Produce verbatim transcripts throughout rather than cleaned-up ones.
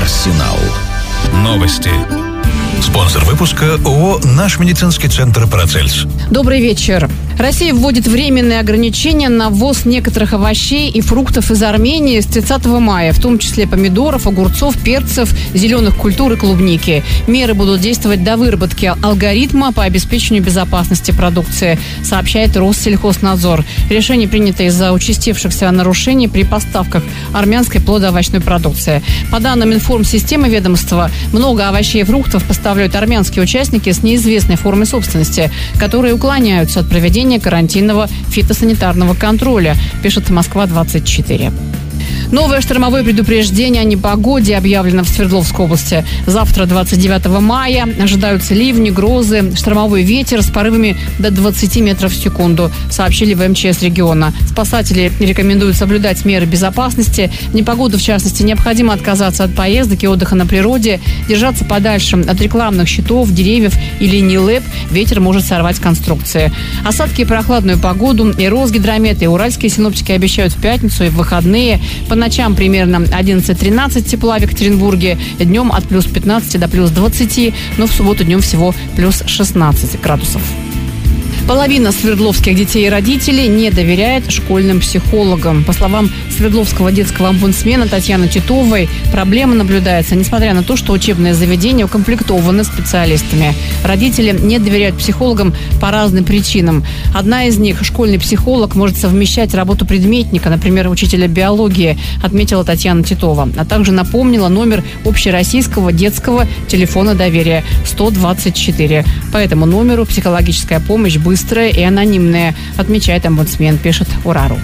Арсенал. Новости. Спонсор выпуска ООО «Наш медицинский центр Парацельс». Добрый вечер. Россия вводит временные ограничения на ввоз некоторых овощей и фруктов из Армении с тридцатого мая, в том числе помидоров, огурцов, перцев, зеленых культур и клубники. Меры будут действовать до выработки алгоритма по обеспечению безопасности продукции, сообщает Россельхознадзор. Решение принято из-за участившихся нарушений при поставках армянской плодоовощной продукции. По данным информсистемы ведомства, много овощей и фруктов поставляют армянские участники с неизвестной формой собственности, которые уклоняются от проведения карантинного фитосанитарного контроля, пишет Москва двадцать четыре. Новое штормовое предупреждение о непогоде объявлено в Свердловской области. Завтра, двадцать девятого мая, ожидаются ливни, грозы, штормовой ветер с порывами до двадцати метров в секунду, сообщили в эм че эс региона. Спасатели рекомендуют соблюдать меры безопасности. В непогоду, в частности, необходимо отказаться от поездок и отдыха на природе, держаться подальше от рекламных щитов, деревьев и линий ЛЭП. Ветер может сорвать конструкции. Осадки и прохладную погоду и Росгидромет, и уральские синоптики обещают в пятницу и в выходные. По ночам примерно одиннадцать-тринадцать тепла в Екатеринбурге, днем от плюс пятнадцати до плюс двадцати, но в субботу днем всего плюс шестнадцать градусов. Половина свердловских детей и родителей не доверяет школьным психологам. По словам Свердловского детского омбудсмена Татьяны Титовой, проблема наблюдается, несмотря на то, что учебные заведения укомплектованы специалистами. Родители не доверяют психологам по разным причинам. Одна из них – школьный психолог может совмещать работу предметника, например, учителя биологии, отметила Татьяна Титова. А также напомнила номер общероссийского детского телефона доверия сто двадцать четыре. По этому номеру психологическая помощь быстрая быстрая и анонимная, отмечает омбудсмен, пишет Урару.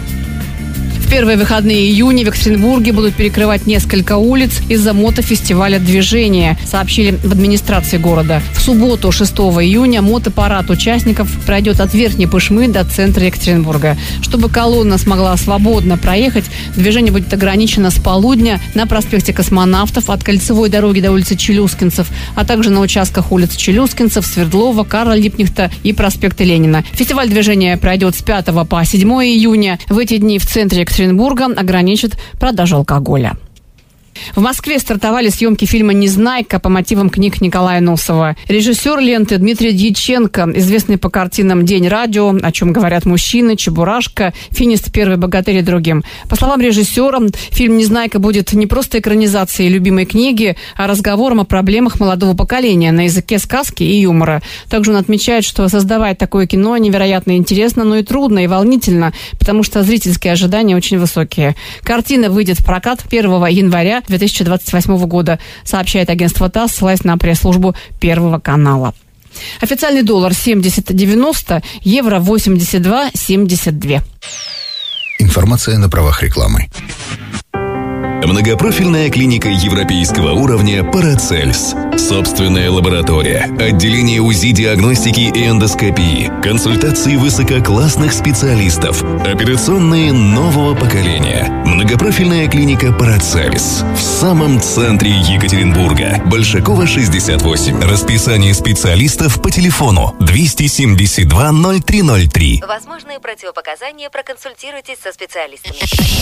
В первые выходные июня в Екатеринбурге будут перекрывать несколько улиц из-за мотофестиваля движения, сообщили в администрации города. В субботу, шестого июня, мотопарад участников пройдет от Верхней Пышмы до центра Екатеринбурга. Чтобы колонна смогла свободно проехать, движение будет ограничено с полудня на проспекте Космонавтов от Кольцевой дороги до улицы Челюскинцев, а также на участках улиц Челюскинцев, Свердлова, Карла Липкнехта и проспекта Ленина. Фестиваль движения пройдет с пятого по седьмое июня. В эти дни в центре Екатеринбурга ограничат продажу алкоголя. В Москве стартовали съемки фильма «Незнайка» по мотивам книг Николая Носова. Режиссер ленты Дмитрий Дьяченко, известный по картинам «День радио», «О чем говорят мужчины», «Чебурашка», «Финист», «Первый богатырь» и другим. По словам режиссера, фильм «Незнайка» будет не просто экранизацией любимой книги, а разговором о проблемах молодого поколения на языке сказки и юмора. Также он отмечает, что создавать такое кино невероятно интересно, но и трудно, и волнительно, потому что зрительские ожидания очень высокие. Картина выйдет в прокат первого января две тысячи двадцать восьмого года, сообщает агентство ТАСС, ссылаясь на пресс-службу Первого канала. Официальный доллар семьдесят девяносто, евро восемьдесят два семьдесят два. Информация на правах рекламы. Многопрофильная клиника европейского уровня «Парацельс». Собственная лаборатория, отделение УЗИ, диагностики и эндоскопии, консультации высококлассных специалистов, операционные нового поколения. Многопрофильная клиника «Парацельс» в самом центре Екатеринбурга. Большакова, шестьдесят восемь. Расписание специалистов по телефону двести семьдесят два ноль три ноль три. Возможные противопоказания, проконсультируйтесь со специалистами.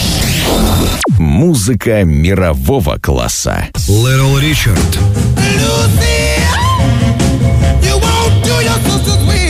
Музыка мирового класса. Little Richard. Lucy, you won't do your sister's way.